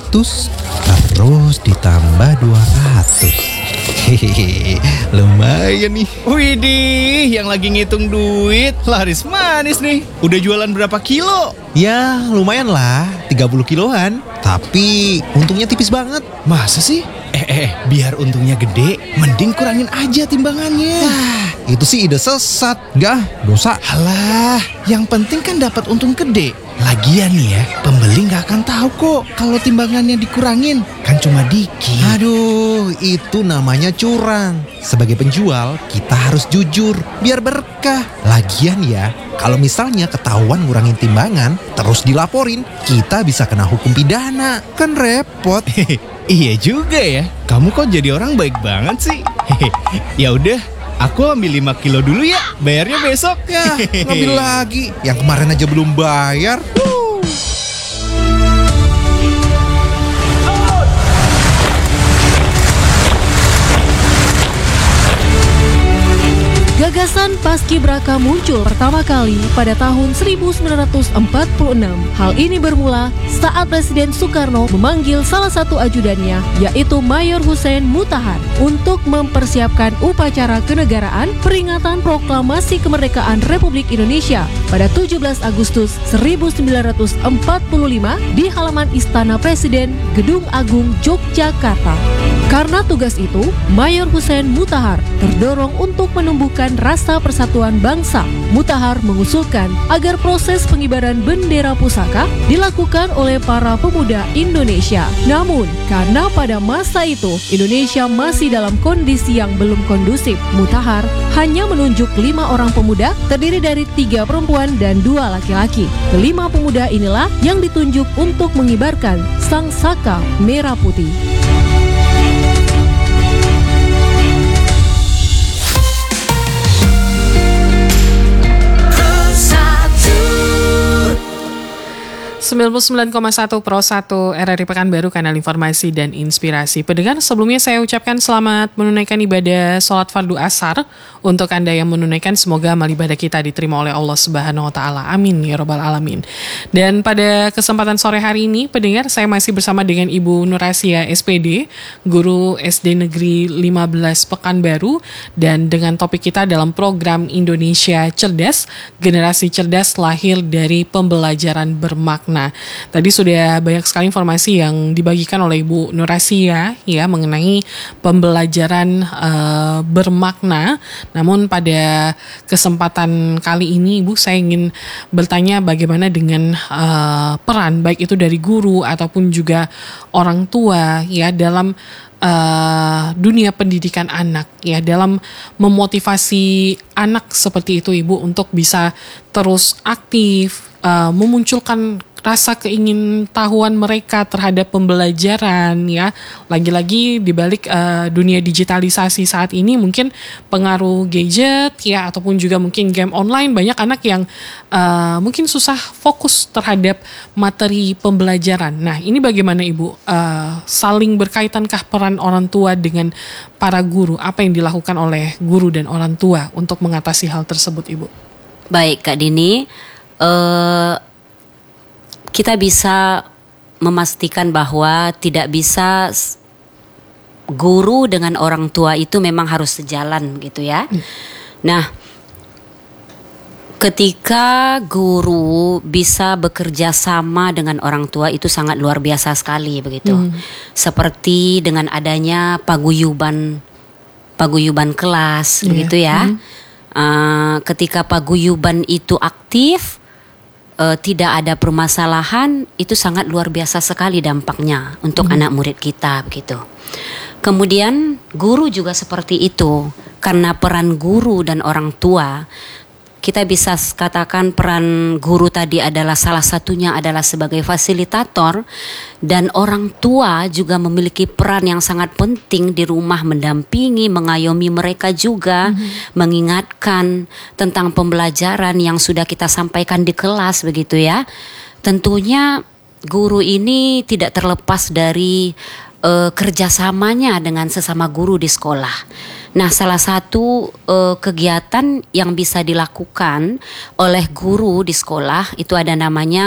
terus ditambah 200. Hehehe, lumayan nih. Widih, yang lagi ngitung duit laris manis nih. Udah jualan berapa kilo? Ya lumayan lah, 30 kiloan. Tapi untungnya tipis banget. Masa sih? Biar untungnya gede, mending kurangin aja timbangannya. Itu sih ide sesat. Enggak, dosa. Alah, yang penting kan dapat untung gede. Lagian nih ya, pembeli gak akan tahu kok kalau timbangannya dikurangin. Kan cuma dikit. Aduh, itu namanya curang. Sebagai penjual, kita harus jujur, biar berkah. Lagian ya, kalau misalnya ketahuan ngurangin timbangan, terus dilaporin, kita bisa kena hukum pidana. Kan repot. Iya juga ya, kamu kok jadi orang baik banget sih. Ya udah, aku ambil 5 kilo dulu ya, bayarnya besok. Ya, ngambil lagi. Yang kemarin aja belum bayar. Gagasan Paskibraka muncul pertama kali pada tahun 1946. Hal ini bermula saat Presiden Soekarno memanggil salah satu ajudannya, yaitu Mayor Hussein Mutahar, untuk mempersiapkan upacara kenegaraan peringatan proklamasi kemerdekaan Republik Indonesia pada 17 Agustus 1945 di halaman Istana Presiden, Gedung Agung, Yogyakarta. Karena tugas itu, Mayor Hussein Mutahar terdorong untuk menumbuhkan rasa persatuan bangsa. Mutahar mengusulkan agar proses pengibaran bendera pusaka dilakukan oleh para pemuda Indonesia. Namun, karena pada masa itu Indonesia masih dalam kondisi yang belum kondusif, Mutahar hanya menunjuk 5 orang pemuda terdiri dari 3 perempuan dan 2 laki-laki. Kelima pemuda inilah yang ditunjuk untuk mengibarkan sang saka merah putih. ...99,1 Pro 1 RRI Pekanbaru, kanal informasi dan inspirasi. Pendengar, sebelumnya saya ucapkan selamat menunaikan ibadah sholat fardu asar. Untuk Anda yang menunaikan, semoga amal ibadah kita diterima oleh Allah Subhanahu Wa Taala. Amin ya Rabbal Alamin. Dan pada kesempatan sore hari ini, pendengar, saya masih bersama dengan Ibu Nurasia SPD, guru SD Negeri 15 Pekanbaru, dan dengan topik kita dalam program Indonesia Cerdas, generasi cerdas lahir dari pembelajaran bermakna. Tadi sudah banyak sekali informasi yang dibagikan oleh Ibu Nurasia ya mengenai pembelajaran bermakna. Namun pada kesempatan kali ini Ibu, saya ingin bertanya bagaimana dengan peran baik itu dari guru ataupun juga orang tua ya dalam dunia pendidikan anak ya, dalam memotivasi anak seperti itu Ibu untuk bisa terus aktif, memunculkan rasa keingintahuan mereka terhadap pembelajaran ya. Lagi-lagi di balik dunia digitalisasi saat ini, mungkin pengaruh gadget ya ataupun juga mungkin game online, banyak anak yang mungkin susah fokus terhadap materi pembelajaran. Nah, ini bagaimana Ibu, saling berkaitankah peran orang tua dengan para guru? Apa yang dilakukan oleh guru dan orang tua untuk mengatasi hal tersebut Ibu? Baik Kak Dini, kita bisa memastikan bahwa tidak bisa guru dengan orang tua itu memang harus sejalan gitu ya. Nah, ketika guru bisa bekerja sama dengan orang tua itu sangat luar biasa sekali begitu. Seperti dengan adanya paguyuban kelas begitu ya. Ketika paguyuban itu aktif, tidak ada permasalahan, itu sangat luar biasa sekali dampaknya untuk anak murid kita begitu. Kemudian guru juga seperti itu, karena peran guru dan orang tua, kita bisa katakan peran guru tadi adalah salah satunya adalah sebagai fasilitator, dan orang tua juga memiliki peran yang sangat penting di rumah, mendampingi, mengayomi mereka juga, mengingatkan tentang pembelajaran yang sudah kita sampaikan di kelas begitu ya. Tentunya guru ini tidak terlepas dari kerjasamanya dengan sesama guru di sekolah. Nah, salah satu kegiatan yang bisa dilakukan oleh guru di sekolah itu ada namanya